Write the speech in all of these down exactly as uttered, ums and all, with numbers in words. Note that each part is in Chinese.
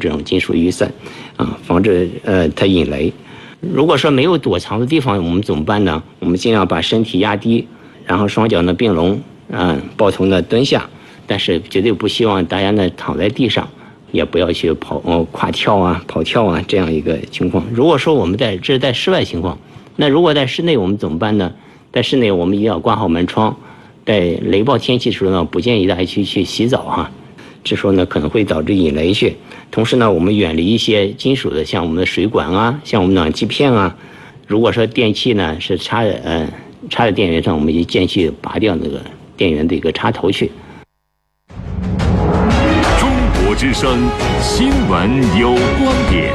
这种金属雨伞，啊，防止呃它引雷。如果说没有躲藏的地方，我们怎么办呢？我们尽量把身体压低，然后双脚呢并拢，啊，抱头呢蹲下，但是绝对不希望大家呢躺在地上，也不要去跑呃跨跳啊、跑跳啊这样一个情况。如果说我们在这是在室外情况，那如果在室内我们怎么办呢？在室内我们一定要关好门窗，在雷暴天气的时候呢，不建议大家去去洗澡哈，这时候呢可能会导致引雷去。同时呢，我们远离一些金属的，像我们的水管啊，像我们暖气片啊。如果说电器呢是插在呃插在电源上，我们就建议去拔掉那个电源的一个插头去。 中国之声新闻有观点。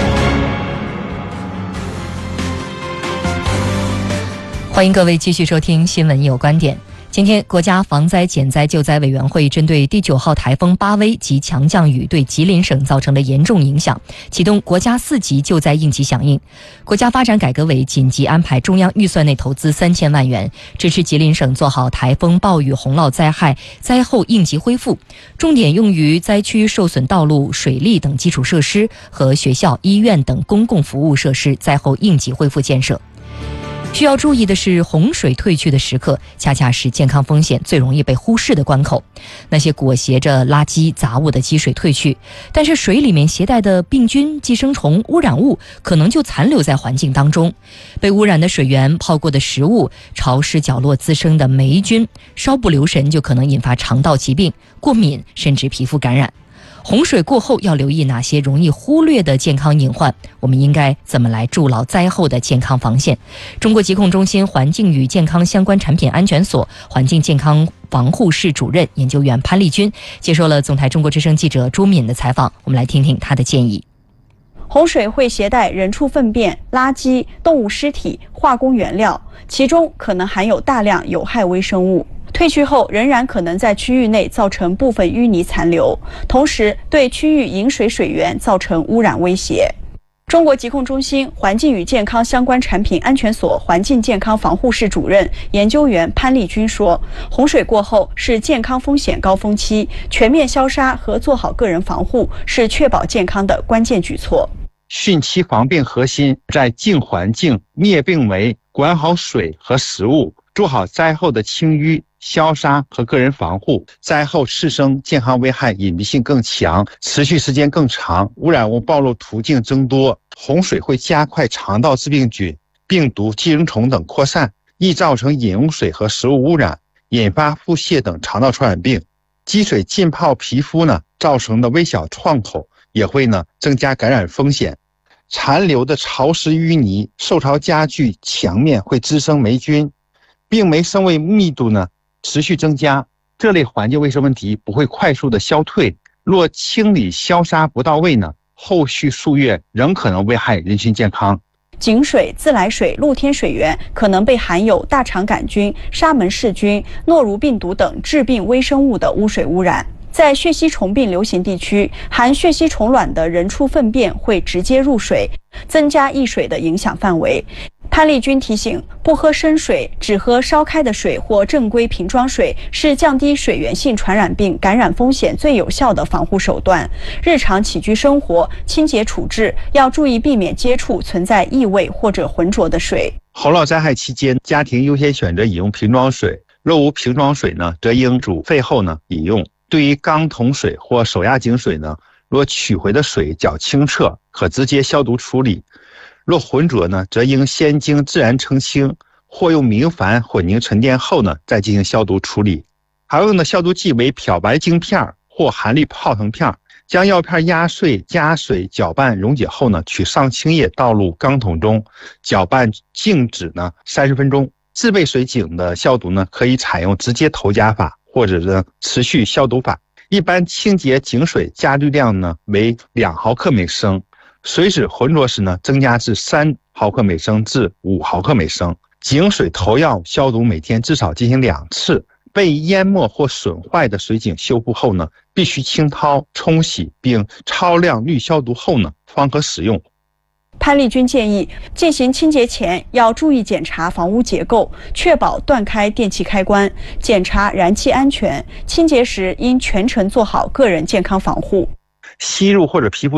欢迎各位继续收听新闻有观点。今天，国家防灾减灾救灾委员会针对第九号台风巴威及强降雨对吉林省造成的严重影响，启动国家四级救灾应急响应。国家发展改革委紧急安排中央预算内投资三千万元，支持吉林省做好台风、暴雨、洪涝灾害灾后应急恢复，重点用于灾区受损道路、水利等基础设施和学校、医院等公共服务设施灾后应急恢复建设。需要注意的是，洪水退去的时刻，恰恰是健康风险最容易被忽视的关口。那些裹挟着垃圾杂物的积水退去，但是水里面携带的病菌、寄生虫、污染物可能就残留在环境当中。被污染的水源、泡过的食物、潮湿角落滋生的霉菌，稍不留神就可能引发肠道疾病、过敏，甚至皮肤感染。洪水过后要留意哪些容易忽略的健康隐患？我们应该怎么来筑牢灾后的健康防线？中国疾控中心环境与健康相关产品安全所环境健康防护室主任研究员潘丽君接受了总台中国之声记者朱敏的采访，我们来听听她的建议。 洪水会携带人畜粪便、垃圾、动物尸体、化工原料，其中可能含有大量有害微生物。退去后仍然可能在区域内造成部分淤泥残留，同时对区域饮水水源造成污染威胁。中国疾控中心环境与健康相关产品安全所环境健康防护室主任研究员潘丽君说，洪水过后是健康风险高峰期，全面消杀和做好个人防护是确保健康的关键举措。 汛期防病核心在净环境、灭病媒、管好水和食物，做好灾后的清淤、消杀和个人防护。灾后次生健康危害隐蔽性更强，持续时间更长，污染物暴露途径增多。洪水会加快肠道致病菌、病毒、寄生虫等扩散，易造成饮用水和食物污染，引发腹泻等肠道传染病。积水浸泡皮肤呢，造成的微小创口也会呢增加感染风险。残留的潮湿淤泥、受潮家具墙面会滋生霉菌，病媒生位密度呢持续增加，这类环境卫生问题不会快速的消退。若清理消杀不到位呢，后续数月仍可能危害人群健康。 井水、自来水、露天水源可能被含有大肠杆菌、沙门氏菌、诺如病毒等致病微生物的污水污染。在血吸虫病流行地区，含血吸虫卵的人畜粪便会直接入水，增加溢水的影响范围。潘丽君提醒，不喝生水，只喝烧开的水或正规瓶装水是降低水源性传染病感染风险最有效的防护手段。日常起居生活、清洁处置要注意避免接触存在异味或者浑浊的水。 洪涝灾害期间，家庭优先选择饮用瓶装水，若无瓶装水呢，则应煮沸后呢饮用。对于缸桶水或手压井水呢，若取回的水较清澈，可直接消毒处理；若浑浊呢，则应先经自然澄清，或用明矾混凝沉淀后呢，再进行消毒处理。常用的消毒剂为漂白晶片或含氯泡腾片，将药片压碎，加水搅拌溶解后呢，取上清液倒入缸桶中，搅拌静止呢三十分钟。自备水井的消毒呢，可以采用直接投加法，或者是持续消毒法。一般清洁井水加氯量呢为两毫克每升，水质浑浊时呢增加至三毫克每升至五毫克每升。井水投药消毒每天至少进行两次。被淹没或损坏的水井修复后呢，必须清掏、冲洗并超量氯消毒后呢方可使用。 潘丽君建议，进行清洁前要注意检查房屋结构，确保断开电气开关，检查燃气安全。清洁时应全程做好个人健康防护。 吸入或者皮肤